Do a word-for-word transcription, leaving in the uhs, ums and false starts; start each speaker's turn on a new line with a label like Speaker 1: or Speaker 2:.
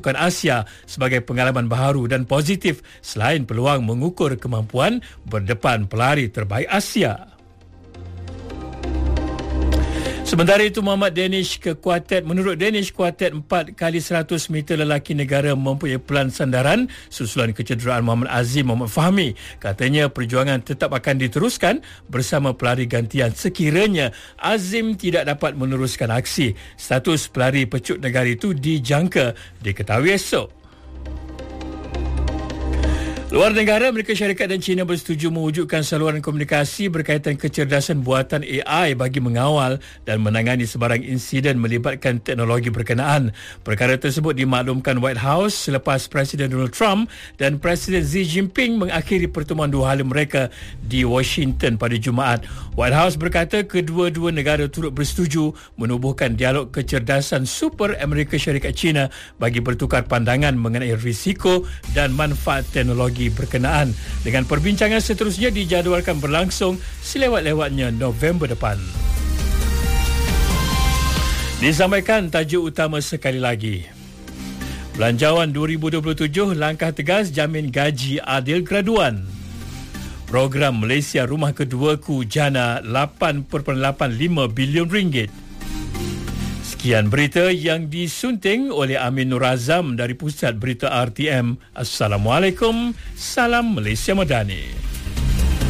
Speaker 1: Sukan Asia sebagai pengalaman baharu dan positif selain peluang mengukur kemampuan berdepan pelari terbaik Asia. Sementara itu, Muhammad Danish ke kuartet. Menurut Danish, kuartet empat kali seratus meter lelaki negara mempunyai pelan sandaran susulan kecederaan Muhammad Azim Muhammad Fahmi. Katanya perjuangan tetap akan diteruskan bersama pelari gantian sekiranya Azim tidak dapat meneruskan aksi. Status pelari pecut negara itu dijangka diketahui esok. Luar negara, Amerika Syarikat dan China bersetuju mewujudkan saluran komunikasi berkaitan kecerdasan buatan A I bagi mengawal dan menangani sebarang insiden melibatkan teknologi berkenaan. Perkara tersebut dimaklumkan White House selepas Presiden Donald Trump dan Presiden Xi Jinping mengakhiri pertemuan dua hala mereka di Washington pada Jumaat. White House berkata kedua-dua negara turut bersetuju menubuhkan dialog kecerdasan super Amerika Syarikat China bagi bertukar pandangan mengenai risiko dan manfaat teknologi berkenaan. Dengan perbincangan seterusnya dijadualkan berlangsung selewat-lewatnya November depan. Disampaikan tajuk utama sekali lagi. Belanjawan dua ribu dua puluh tujuh, langkah tegas jamin gaji adil graduan. Program Malaysia Rumah Keduaku jana lapan perpuluhan lapan lima bilion ringgit. Sekian berita yang disunting oleh Amin Nur Azam dari Pusat Berita R T M. Assalamualaikum, salam Malaysia Madani.